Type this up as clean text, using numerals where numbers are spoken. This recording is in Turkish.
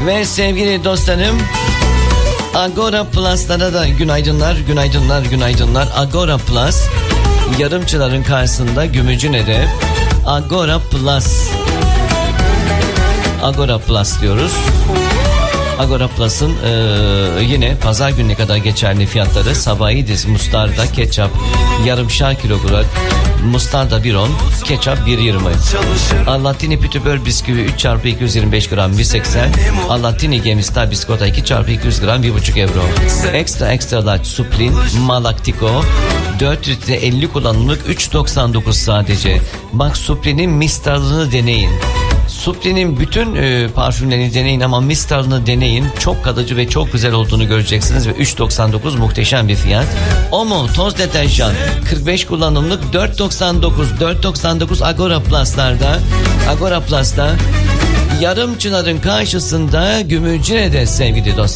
Ve sevgili dostlarım, Agora Plus'lara da günaydınlar. Agora Plus, yarımçıların karşısında Gümüşhane'de Agora Plus diyoruz. Agora Plus'ın yine pazar gününe kadar geçerli fiyatları: Sabahidiz mustarda ketçap yarımşar kilogram, mustarda 1.10, ketçap 1.20. Allatini pütübör bisküvi 3x 225 gram 1.80. Allatini gemistar biskota 2x 200 gram 1.5 euro. Extra large suplin malaktiko 4 litre 50 kullanımlık 3.99 sadece. Bak, Suplin'in mistarlığını deneyin. Suplin'in bütün parfümlerini deneyin ama mistarlığını deneyin. Çok kalıcı ve çok güzel olduğunu göreceksiniz ve 3.99 muhteşem bir fiyat. Omo toz deterjan 45 kullanımlık 4.99 Agora Plus'ta yarımçıların karşısında Gümüşhane'de sevgili dostlar.